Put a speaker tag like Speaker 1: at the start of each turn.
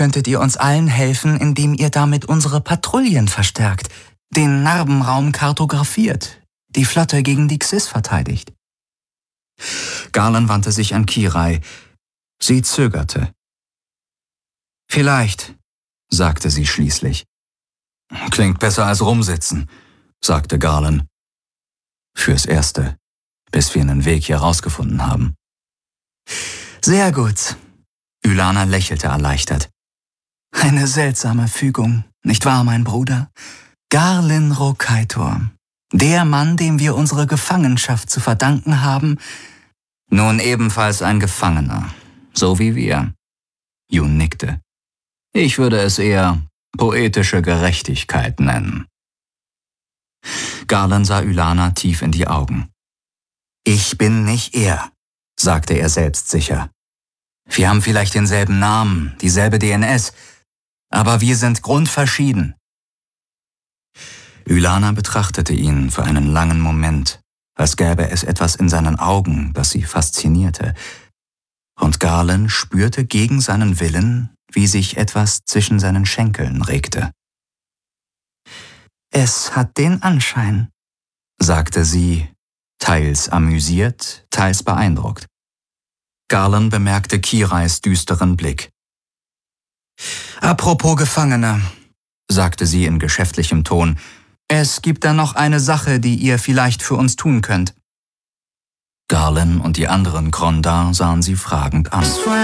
Speaker 1: könntet ihr uns allen helfen, indem ihr damit unsere Patrouillen verstärkt, den Narbenraum kartografiert, die Flotte gegen die Xyz verteidigt. Garland wandte sich an Kirai. Sie zögerte. Vielleicht, sagte sie schließlich. Klingt besser als rumsitzen, sagte Garland. Fürs Erste, bis wir einen Weg hier rausgefunden haben. Sehr gut. Ylana lächelte erleichtert. Eine seltsame Fügung, nicht wahr, mein Bruder? Garlin Rokaitor, der Mann, dem wir unsere Gefangenschaft zu verdanken haben, nun ebenfalls ein Gefangener, so wie wir. Jun nickte. Ich würde es eher poetische Gerechtigkeit nennen. Garland sah Ylana tief in die Augen. Ich bin nicht er, sagte er selbstsicher. Wir haben vielleicht denselben Namen, dieselbe DNS, aber wir sind grundverschieden. Ylana betrachtete ihn für einen langen Moment, als gäbe es etwas in seinen Augen, das sie faszinierte. Und Garland spürte gegen seinen Willen, wie sich etwas zwischen seinen Schenkeln regte. Es hat den Anschein, sagte sie, teils amüsiert, teils beeindruckt. Garland bemerkte Kirais düsteren Blick. Apropos Gefangene, sagte sie in geschäftlichem Ton, es gibt da noch eine Sache, die ihr vielleicht für uns tun könnt. Garland und die anderen Krondar sahen sie fragend an.